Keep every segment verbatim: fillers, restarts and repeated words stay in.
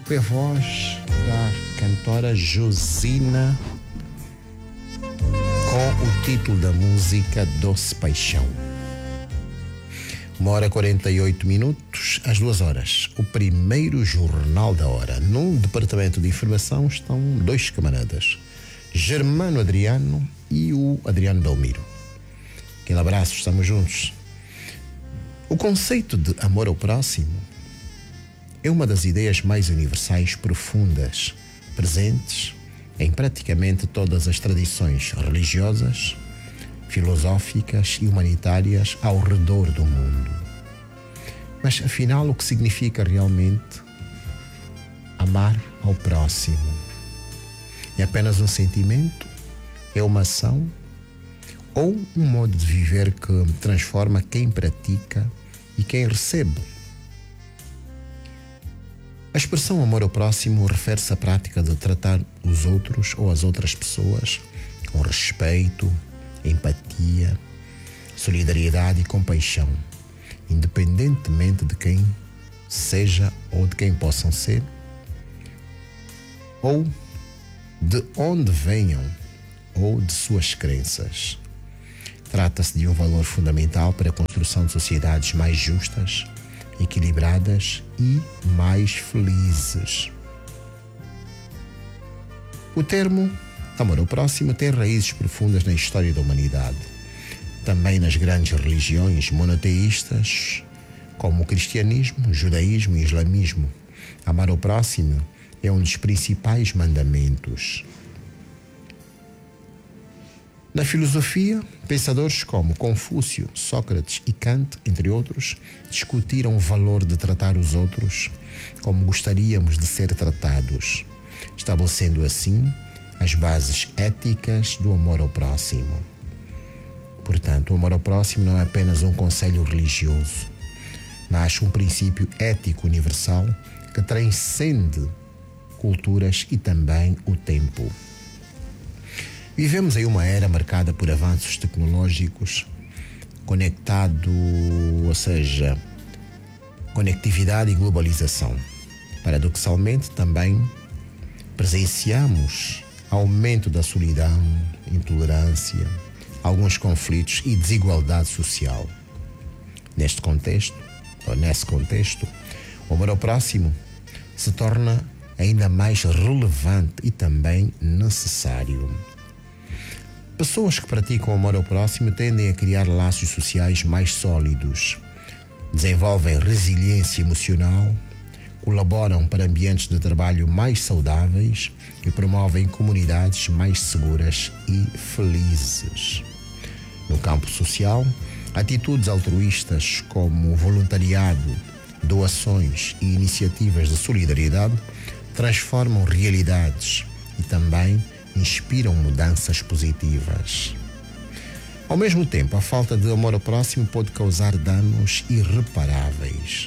Foi a voz da cantora Josina com o título da música Doce Paixão. Uma hora e quarenta e oito minutos, às duas horas. O primeiro jornal da hora. No departamento de informação estão dois camaradas, Germano Adriano e o Adriano Belmiro. Aquele abraço, estamos juntos. O conceito de amor ao próximo é uma das ideias mais universais, profundas, presentes em praticamente todas as tradições religiosas, filosóficas e humanitárias ao redor do mundo. Mas afinal, o que significa realmente amar ao próximo? É apenas um sentimento? É uma ação? Ou um modo de viver que transforma quem pratica e quem recebe? A expressão amor ao próximo refere-se à prática de tratar os outros ou as outras pessoas com respeito, empatia, solidariedade e compaixão, independentemente de quem seja ou de quem possam ser, ou de onde venham, ou de suas crenças. Trata-se de um valor fundamental para a construção de sociedades mais justas, equilibradas e mais felizes. O termo amor ao próximo tem raízes profundas na história da humanidade, também nas grandes religiões monoteístas, como o cristianismo, o judaísmo e o islamismo. Amar ao próximo é um dos principais mandamentos. Na filosofia, pensadores como Confúcio, Sócrates e Kant, entre outros, discutiram o valor de tratar os outros como gostaríamos de ser tratados, estabelecendo assim as bases éticas do amor ao próximo. Portanto, o amor ao próximo não é apenas um conselho religioso, mas um princípio ético universal que transcende culturas e também o tempo. Vivemos em uma era marcada por avanços tecnológicos, conectado, ou seja, conectividade e globalização. Paradoxalmente, também presenciamos aumento da solidão, intolerância, alguns conflitos e desigualdade social. Neste contexto, ou nesse contexto, o amor ao próximo se torna ainda mais relevante e também necessário. Pessoas que praticam o amor ao próximo tendem a criar laços sociais mais sólidos, desenvolvem resiliência emocional, colaboram para ambientes de trabalho mais saudáveis e promovem comunidades mais seguras e felizes. No campo social, atitudes altruístas como voluntariado, doações e iniciativas de solidariedade transformam realidades e também inspiram mudanças positivas. Ao mesmo tempo, a falta de amor ao próximo pode causar danos irreparáveis.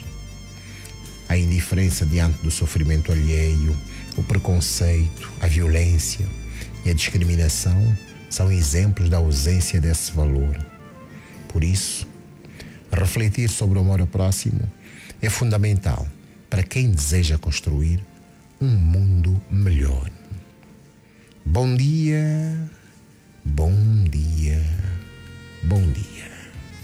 A indiferença diante do sofrimento alheio, o preconceito, a violência e a discriminação são exemplos da ausência desse valor. Por isso, refletir sobre o amor ao próximo é fundamental para quem deseja construir um mundo melhor. Bom dia, bom dia, bom dia.